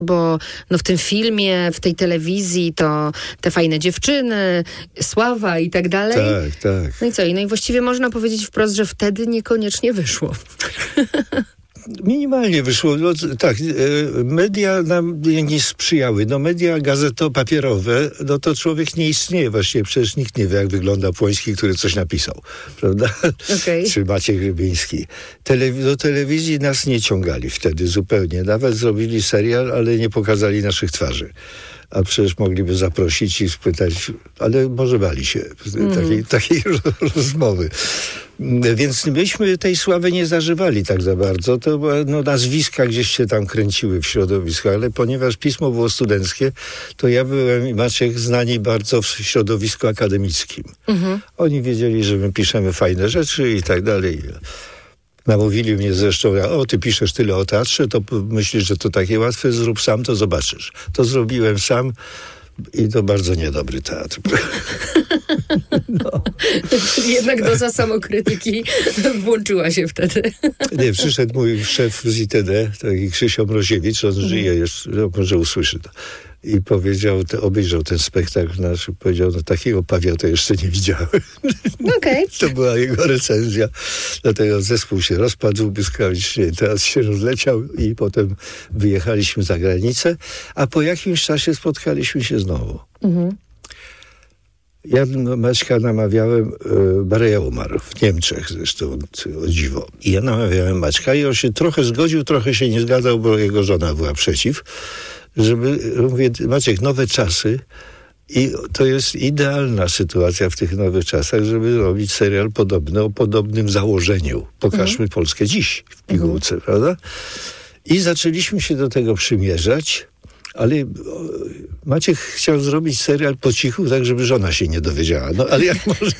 Bo no w tym filmie, w tej telewizji to te fajne dziewczyny, sława i tak dalej. Tak. No i co? No i właściwie można powiedzieć wprost, że wtedy niekoniecznie wyszło. Minimalnie wyszło. No, tak, media nam nie sprzyjały. No media papierowe, no to człowiek nie istnieje właściwie. Przecież nikt nie wie, jak wygląda Płoński, który coś napisał. Prawda? Okay. Czy Maciej Rybiński. Do telewizji nas nie ciągali wtedy zupełnie. Nawet zrobili serial, ale nie pokazali naszych twarzy. A przecież mogliby zaprosić i spytać, ale może bali się takiej rozmowy. Więc myśmy tej sławy nie zażywali tak za bardzo. To nazwiska gdzieś się tam kręciły w środowisku, ale ponieważ pismo było studenckie, to ja byłem i Maciek znani bardzo w środowisku akademickim. Oni wiedzieli, że my piszemy fajne rzeczy i tak dalej. Namówili mnie zresztą, ty piszesz tyle o teatrze, to myślisz, że to takie łatwe, zrób sam, to zobaczysz. To zrobiłem sam i to bardzo niedobry teatr. No. Czyli jednak doza samokrytyki włączyła się wtedy. Nie, przyszedł mój szef z ITD, taki Krzysio Mroziewicz, on żyje jeszcze, może usłyszy to. I powiedział, obejrzał ten spektakl nasz i powiedział, takiego Pawia to jeszcze nie widziałem. Okay. To była jego recenzja. Dlatego zespół się rozpadł błyskawicznie, teatr się rozleciał i potem wyjechaliśmy za granicę, a po jakimś czasie spotkaliśmy się znowu. Ja Maćka namawiałem, Bareja umarł w Niemczech zresztą, o dziwo. I ja namawiałem Maćka i on się trochę zgodził, trochę się nie zgadzał, bo jego żona była przeciw. Mówię, Maciek, nowe czasy i to jest idealna sytuacja w tych nowych czasach, żeby robić serial podobny, o podobnym założeniu. Pokażmy Polskę dziś w pigułce, prawda? I zaczęliśmy się do tego przymierzać, ale Maciek chciał zrobić serial po cichu, tak żeby żona się nie dowiedziała. No ale jak może...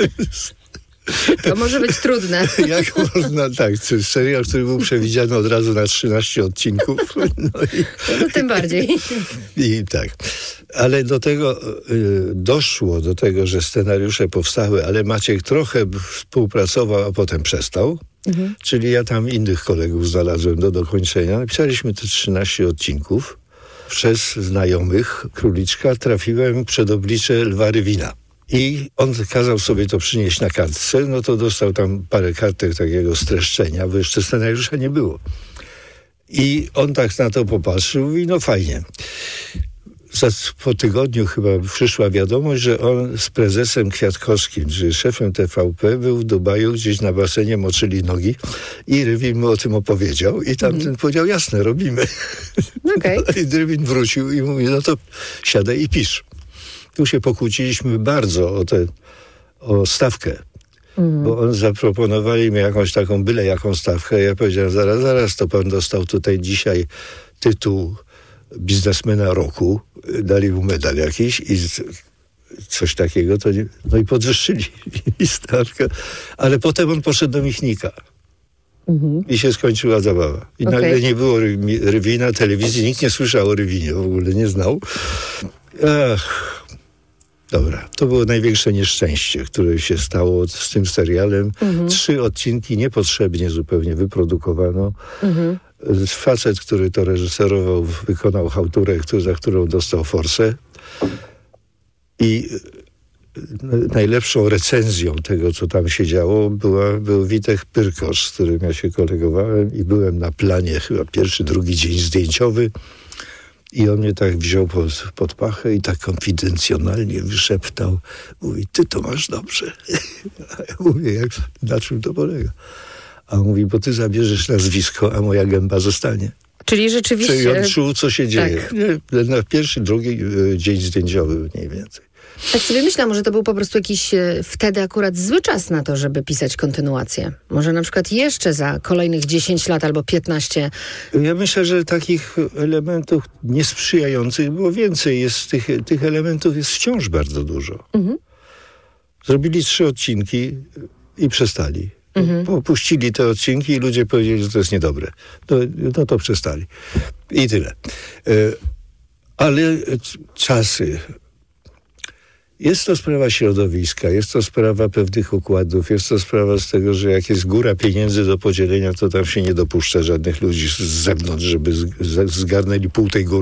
To może być trudne. Jak można, tak, serial, który był przewidziany od razu na 13 odcinków. No tym bardziej. I tak. Ale doszło do tego, że scenariusze powstały, ale Maciek trochę współpracował, a potem przestał. Czyli ja tam innych kolegów znalazłem do dokończenia. Napisaliśmy te 13 odcinków. Przez znajomych Króliczka trafiłem przed oblicze Lwa Rywina. I on kazał sobie to przynieść na kartce, no to dostał tam parę kartek takiego streszczenia, bo jeszcze scenariusza nie było. I on tak na to popatrzył i mówi, no fajnie. Po tygodniu chyba przyszła wiadomość, że on z prezesem Kwiatkowskim, czyli szefem TVP, był w Dubaju, gdzieś na basenie moczyli nogi i Rywin mu o tym opowiedział i tamten powiedział, jasne, robimy. Okay. I Rywin wrócił i mówi, no to siadaj i pisz. Tu się pokłóciliśmy bardzo o stawkę, bo on zaproponowali mi jakąś taką byle jaką stawkę. Ja powiedziałem, zaraz, to pan dostał tutaj dzisiaj tytuł biznesmena roku, dali mu medal jakiś i coś takiego, to nie, no i podwyższyli mi stawkę, ale potem on poszedł do Michnika. I się skończyła zabawa. I nagle nie było Rywina, telewizji, nikt nie słyszał o Rywinie, w ogóle nie znał. Dobra, to było największe nieszczęście, które się stało z tym serialem. 3 odcinki niepotrzebnie zupełnie wyprodukowano. Facet, który to reżyserował, wykonał chałturę, za którą dostał forsę. I najlepszą recenzją tego, co tam się działo, był Witek Pyrkosz, z którym ja się kolegowałem i byłem na planie chyba pierwszy, drugi dzień zdjęciowy. I on mnie tak wziął pod pachę i tak konfidencjonalnie wyszeptał. Mówi, ty to masz dobrze. A ja mówię, na czym to polega? A on mówi, bo ty zabierzesz nazwisko, a moja gęba zostanie. Czyli rzeczywiście... Czyli on czuł, co się dzieje. Tak. Na pierwszy, drugi dzień zdjęciowy mniej więcej. Tak sobie myślę, może to był po prostu jakiś wtedy akurat zły czas na to, żeby pisać kontynuację. Może na przykład jeszcze za kolejnych 10 lat albo 15. Ja myślę, że takich elementów niesprzyjających było więcej. Tych elementów jest wciąż bardzo dużo. Zrobili 3 odcinki i przestali. Opuścili te odcinki i ludzie powiedzieli, że to jest niedobre. No to przestali. I tyle. Ale czasy... Jest to sprawa środowiska, jest to sprawa pewnych układów, jest to sprawa z tego, że jak jest góra pieniędzy do podzielenia, to tam się nie dopuszcza żadnych ludzi z zewnątrz, żeby zgarnęli pół tej góry.